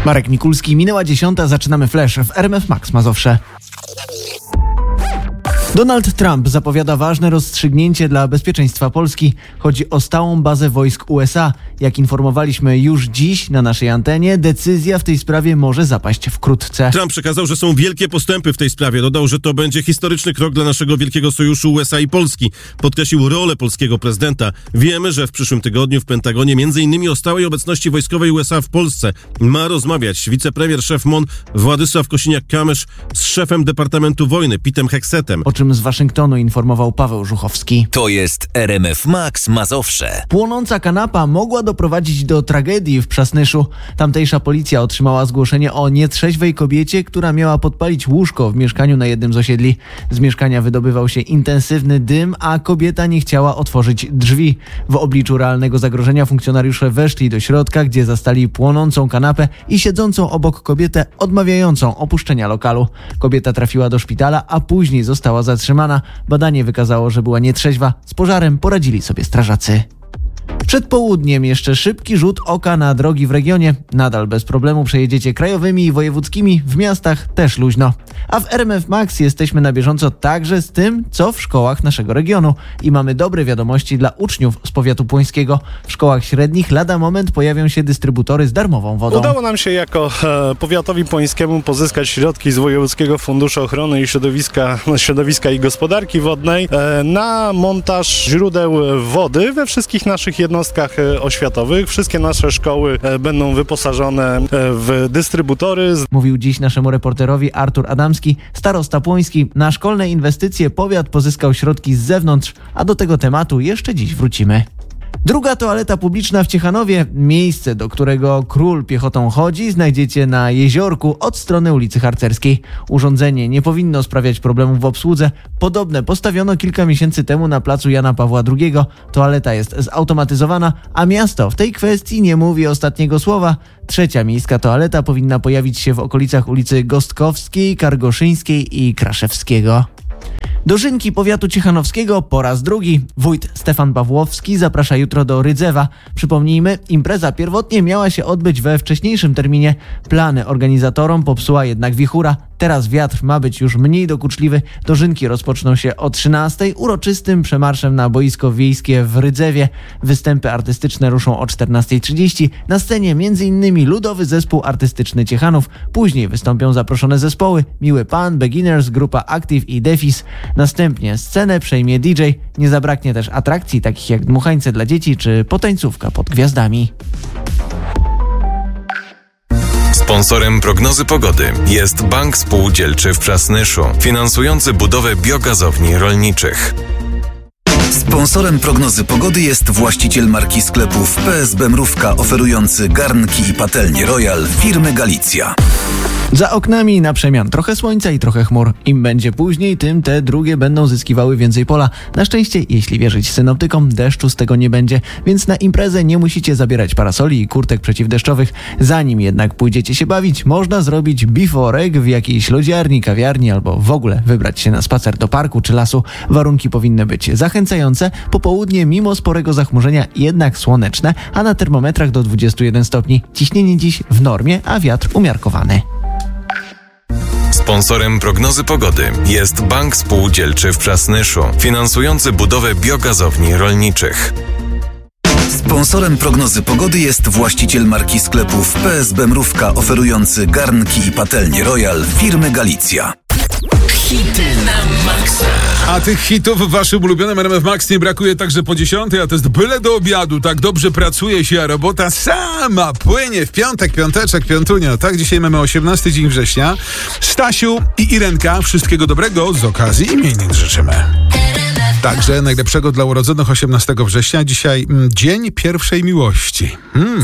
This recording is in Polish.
Marek Mikulski, minęła 10:00, zaczynamy Flash w RMF Max Mazowsze. Donald Trump zapowiada ważne rozstrzygnięcie dla bezpieczeństwa Polski. Chodzi o stałą bazę wojsk USA. Jak informowaliśmy już dziś na naszej antenie, decyzja w tej sprawie może zapaść wkrótce. Trump przekazał, że są wielkie postępy w tej sprawie. Dodał, że to będzie historyczny krok dla naszego wielkiego sojuszu USA i Polski. Podkreślił rolę polskiego prezydenta. Wiemy, że w przyszłym tygodniu w Pentagonie m.in. o stałej obecności wojskowej USA w Polsce ma rozmawiać wicepremier szef MON Władysław Kosiniak-Kamysz z szefem Departamentu Wojny Petem Heksetem. O czym z Waszyngtonu informował Paweł Żuchowski. To jest RMF Max Mazowsze. Płonąca kanapa mogła doprowadzić do tragedii w Przasnyszu. Tamtejsza policja otrzymała zgłoszenie o nietrzeźwej kobiecie, która miała podpalić łóżko w mieszkaniu na jednym z osiedli. Z mieszkania wydobywał się intensywny dym, a kobieta nie chciała otworzyć drzwi. W obliczu realnego zagrożenia funkcjonariusze weszli do środka, gdzie zastali płonącą kanapę i siedzącą obok kobietę odmawiającą opuszczenia lokalu. Kobieta trafiła do szpitala, a później została zatrzymana. Badanie wykazało, że była nietrzeźwa. Z pożarem poradzili sobie strażacy. Przed południem jeszcze szybki rzut oka na drogi w regionie. Nadal bez problemu przejedziecie krajowymi i wojewódzkimi, w miastach też luźno. A w RMF Max jesteśmy na bieżąco także z tym, co w szkołach naszego regionu. I mamy dobre wiadomości dla uczniów z powiatu płońskiego. W szkołach średnich lada moment pojawią się dystrybutory z darmową wodą. Udało nam się jako powiatowi płońskiemu pozyskać środki z Wojewódzkiego Funduszu Ochrony i Środowiska i Gospodarki Wodnej na montaż źródeł wody we wszystkich naszych jednostkach oświatowych. Wszystkie nasze szkoły będą wyposażone w dystrybutory. Mówił dziś naszemu reporterowi Artur Adamski, starosta płoński. Na szkolne inwestycje powiat pozyskał środki z zewnątrz, a do tego tematu jeszcze dziś wrócimy. Druga toaleta publiczna w Ciechanowie, miejsce, do którego król piechotą chodzi, znajdziecie na Jeziorku od strony ulicy Harcerskiej. Urządzenie nie powinno sprawiać problemów w obsłudze. Podobne postawiono kilka miesięcy temu na placu Jana Pawła II. Toaleta jest zautomatyzowana, a miasto w tej kwestii nie mówi ostatniego słowa. Trzecia miejska toaleta powinna pojawić się w okolicach ulicy Gostkowskiej, Kargoszyńskiej i Kraszewskiego. Dożynki powiatu ciechanowskiego po raz drugi. Wójt Stefan Pawłowski zaprasza jutro do Rydzewa. Przypomnijmy, impreza pierwotnie miała się odbyć we wcześniejszym terminie. Plany organizatorom popsuła jednak wichura. Teraz wiatr ma być już mniej dokuczliwy. Dożynki rozpoczną się o 13:00 uroczystym przemarszem na boisko wiejskie w Rydzewie. Występy artystyczne ruszą o 14:30. Na scenie m.in. Ludowy Zespół Artystyczny Ciechanów. Później wystąpią zaproszone zespoły Miły Pan, Beginners, grupa Active i Defis. Następnie scenę przejmie DJ. Nie zabraknie też atrakcji takich jak dmuchańce dla dzieci czy potańcówka pod gwiazdami. Sponsorem prognozy pogody jest Bank Spółdzielczy w Przasnyszu, finansujący budowę biogazowni rolniczych. Sponsorem prognozy pogody jest właściciel marki sklepów PSB Mrówka, oferujący garnki i patelnie Royal firmy Galicja. Za oknami na przemian trochę słońca i trochę chmur. Im będzie później, tym te drugie będą zyskiwały więcej pola. Na szczęście, jeśli wierzyć synoptykom, deszczu z tego nie będzie, więc na imprezę nie musicie zabierać parasoli i kurtek przeciwdeszczowych. Zanim jednak pójdziecie się bawić, można zrobić biforek w jakiejś lodziarni, kawiarni albo w ogóle wybrać się na spacer do parku czy lasu. Warunki powinny być zachęcające. Popołudnie mimo sporego zachmurzenia jednak słoneczne, a na termometrach do 21 stopni. Ciśnienie dziś w normie, a wiatr umiarkowany. Sponsorem prognozy pogody jest Bank Spółdzielczy w Przasnyszu, finansujący budowę biogazowni rolniczych. Sponsorem prognozy pogody jest właściciel marki sklepów PSB Mrówka, oferujący garnki i patelnie Royal firmy Galicja. Hity na maksa. A tych hitów w waszym ulubionym RMF Max nie brakuje także po 10:00, a to jest byle do obiadu. Tak dobrze pracuje się, a robota sama płynie w piątek, piąteczek, piątunio. Tak, dzisiaj mamy 18 dzień września. Stasiu i Irenka, wszystkiego dobrego z okazji imienin życzymy. Także najlepszego dla urodzonych 18 września. Dzisiaj dzień pierwszej miłości.